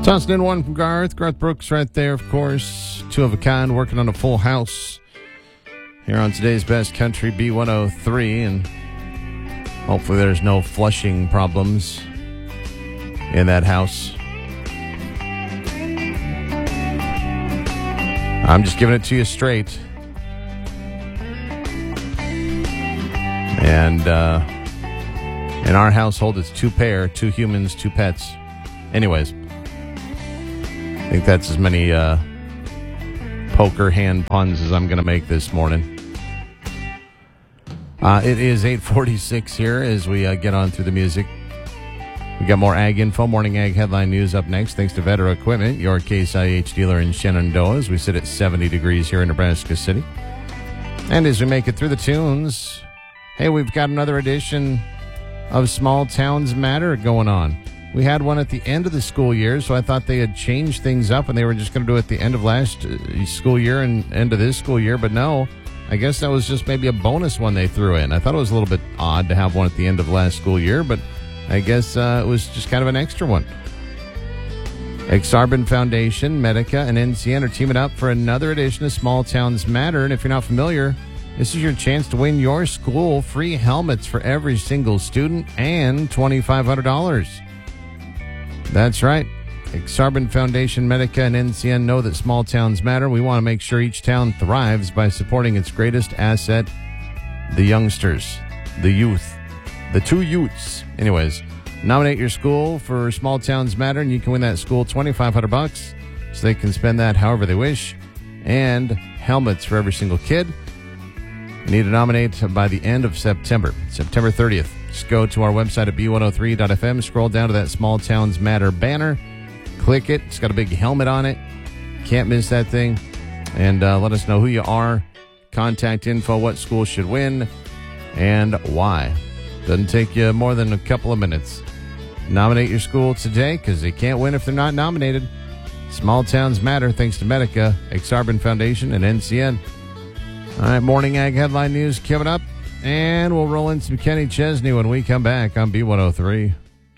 Tossing in one from Garth Brooks right there, of course. Two of a kind, working on a full house here on today's Best Country B103, and hopefully there's no flushing problems in that house. I'm just giving it to you straight. And in our household, it's two humans, two pets. Anyways, I think that's as many poker hand puns as I'm going to make this morning. It is 8:46 here as we get on through the music. We got more ag info, morning ag headline news up next. Thanks to Vetera Equipment, your Case IH dealer in Shenandoah, as we sit at 70 degrees here in Nebraska City. And as we make it through the tunes, hey, we've got another edition of Small Towns Matter going on. We had one at the end of the school year, so I thought they had changed things up and they were just going to do it at the end of last school year and end of this school year. But no, I guess that was just maybe a bonus one they threw in. I thought it was a little bit odd to have one at the end of last school year, but I guess it was just kind of an extra one. Exarban Foundation, Medica, and NCN are teaming up for another edition of Small Towns Matter. And if you're not familiar, this is your chance to win your school free helmets for every single student and $2,500. That's right. Exarban Foundation, Medica, and NCN know that small towns matter. We want to make sure each town thrives by supporting its greatest asset, the youngsters, the youth, the two youths. Anyways, nominate your school for Small Towns Matter, and you can win that school $2,500 so they can spend that however they wish, and helmets for every single kid. You need to nominate by the end of September 30th. Just go to our website at b103.fm, scroll down to that Small Towns Matter banner, click it. It's got a big helmet on it. Can't miss that thing. And let us know who you are, contact info, what school should win, and why. Doesn't take you more than a couple of minutes. Nominate your school today because they can't win if they're not nominated. Small Towns Matter, thanks to Medica, Exarban Foundation, and NCN. All right, morning ag headline news coming up, and we'll roll in some Kenny Chesney when we come back on B103.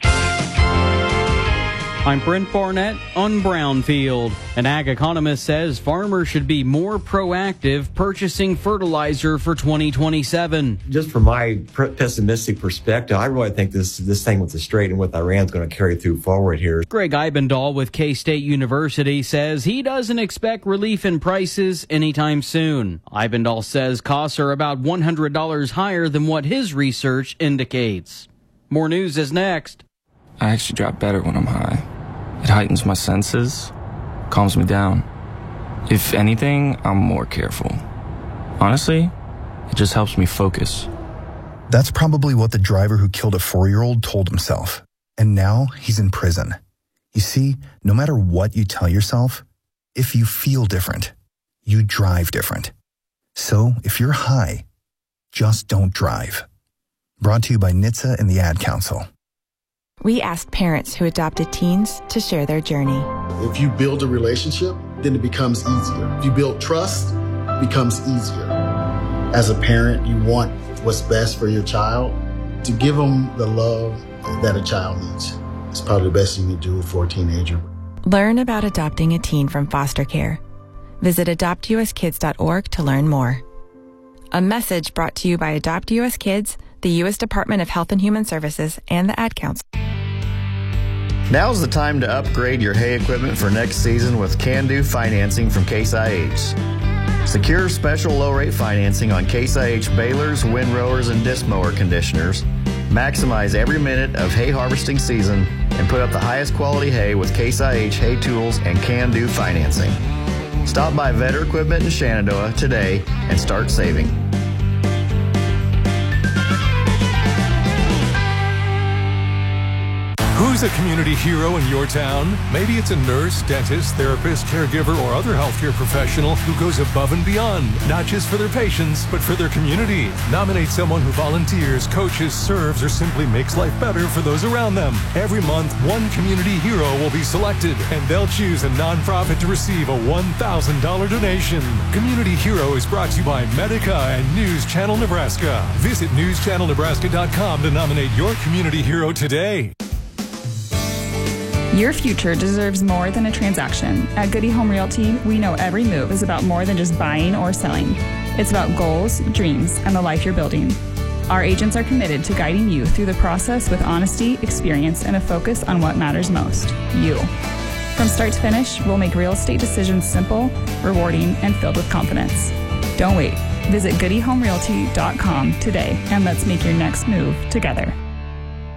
I'm Brent Barnett on Brownfield. An ag economist says farmers should be more proactive purchasing fertilizer for 2027. Just from my pessimistic perspective, I really think this thing with the strait and with Iran is going to carry through forward here. Greg Eibendahl with K-State University says he doesn't expect relief in prices anytime soon. Eibendahl says costs are about $100 higher than what his research indicates. More news is next. I actually drop better when I'm high. It heightens my senses, calms me down. If anything, I'm more careful. Honestly, it just helps me focus. That's probably what the driver who killed a 4-year-old told himself. And now he's in prison. You see, no matter what you tell yourself, if you feel different, you drive different. So if you're high, just don't drive. Brought to you by NHTSA and the Ad Council. We asked parents who adopted teens to share their journey. If you build a relationship, then it becomes easier. If you build trust, it becomes easier. As a parent, you want what's best for your child. To give them the love that a child needs. It's probably the best thing you can do for a teenager. Learn about adopting a teen from foster care. Visit adoptuskids.org to learn more. A message brought to you by Adopt US Kids, the U.S. Department of Health and Human Services, and the Ad Council. Now's the time to upgrade your hay equipment for next season with Can-Do financing from Case IH. Secure special low-rate financing on Case IH balers, windrowers, and disc mower conditioners. Maximize every minute of hay harvesting season and put up the highest quality hay with Case IH hay tools and Can-Do financing. Stop by Vetera Equipment in Shenandoah today and start saving. Who's a community hero in your town? Maybe it's a nurse, dentist, therapist, caregiver, or other healthcare professional who goes above and beyond, not just for their patients, but for their community. Nominate someone who volunteers, coaches, serves, or simply makes life better for those around them. Every month, one community hero will be selected, and they'll choose a nonprofit to receive a $1,000 donation. Community Hero is brought to you by Medica and News Channel Nebraska. Visit newschannelnebraska.com to nominate your community hero today. Your future deserves more than a transaction. At Goody Home Realty, we know every move is about more than just buying or selling. It's about goals, dreams, and the life you're building. Our agents are committed to guiding you through the process with honesty, experience, and a focus on what matters most, you. From start to finish, we'll make real estate decisions simple, rewarding, and filled with confidence. Don't wait. Visit goodyhomerealty.com today and let's make your next move together.